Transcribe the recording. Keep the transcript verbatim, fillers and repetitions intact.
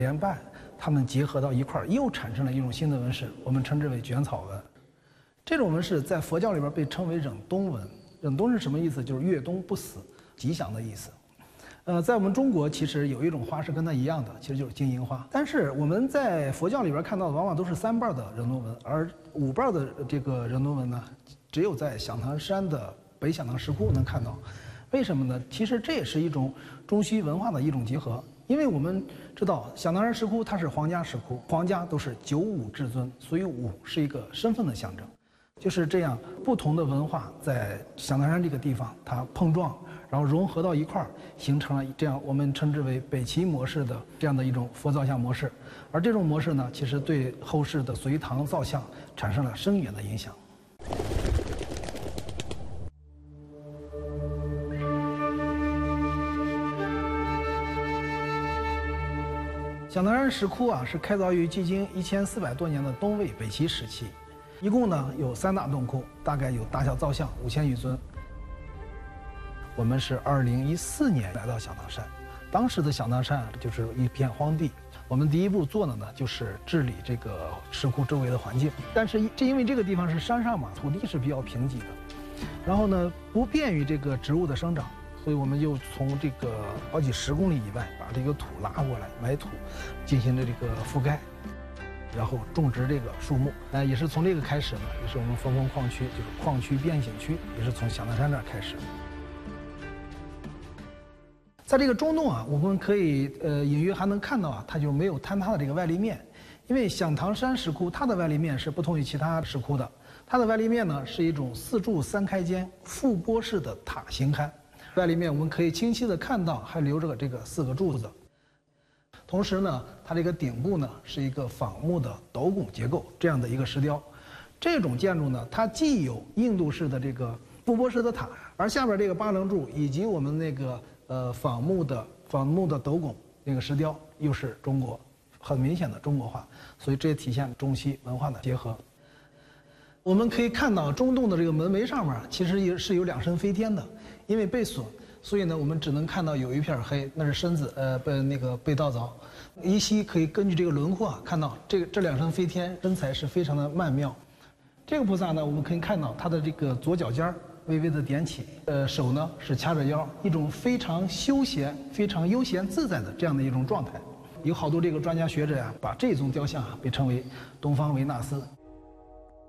连瓣，它们结合到一块儿，又产生了一种新的纹饰，我们称之为卷草纹。这种纹饰在佛教里边被称为忍冬纹。忍冬是什么意思？就是越冬不死，吉祥的意思。呃，在我们中国，其实有一种花是跟它一样的，其实就是金银花。但是我们在佛教里边看到的，往往都是三瓣的忍冬纹，而五瓣的这个忍冬纹呢，只有在响堂山的北响堂石窟能看到。为什么呢？其实这也是一种中西文化的一种结合。因为我们知道响堂山石窟它是皇家石窟，皇家都是九五至尊，所以五是一个身份的象征。就是这样，不同的文化在响堂山这个地方它碰撞，然后融合到一块儿，形成了这样我们称之为北齐模式的这样的一种佛造像模式。而这种模式呢，其实对后世的隋唐造像产生了深远的影响。响堂山石窟啊，是开凿于距今一千四百多年的东魏北齐时期，一共呢有三大洞窟，大概有大小造像五千余尊。我们是二零一四年来到响堂山，当时的响堂山就是一片荒地。我们第一步做的呢，就是治理这个石窟周围的环境。但是这因为这个地方是山上嘛，土地是比较贫瘠的，然后呢不便于这个植物的生长。所以我们又从这个好几十公里以外把这个土拉过来，埋土，进行了这个覆盖，然后种植这个树木。呃，也是从这个开始呢，也是我们峰峰矿区，就是矿区变形区，也是从响堂山这儿开始。在这个中洞啊，我们可以呃隐约还能看到啊，它就没有坍塌的这个外立面，因为响堂山石窟它的外立面是不同于其他石窟的，它的外立面呢是一种四柱三开间覆钵式的塔形龛。外立面我们可以清晰的看到还留着这个四个柱子，同时呢，它这个顶部呢是一个仿木的斗拱结构这样的一个石雕。这种建筑呢，它既有印度式的这个覆钵式的塔，而下边这个八棱柱以及我们那个呃仿木的仿木的斗拱那个石雕又是中国很明显的中国化，所以这也体现中西文化的结合。我们可以看到中洞的这个门楣上面其实也是有两身飞天的，因为被损，所以呢我们只能看到有一片黑，那是身子呃被那个被盗凿。依稀可以根据这个轮廓啊看到这个这两身飞天身材是非常的曼妙。这个菩萨呢，我们可以看到他的这个左脚尖微微的点起，呃手呢是掐着腰，一种非常休闲、非常悠闲自在的这样的一种状态。有好多这个专家学者呀、啊，把这宗雕像啊被称为东方维纳斯。